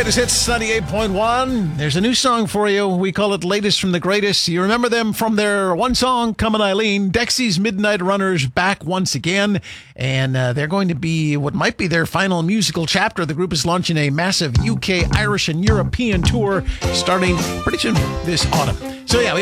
Greatest Hits 98.1. There's a new song for you. We call it Latest from the Greatest. You remember them from their one song, Comin' Eileen. Dexy's Midnight Runners back once again. And they're going to be what might be their final musical chapter. The group is launching a massive UK, Irish, and European tour starting pretty soon this autumn. So yeah, we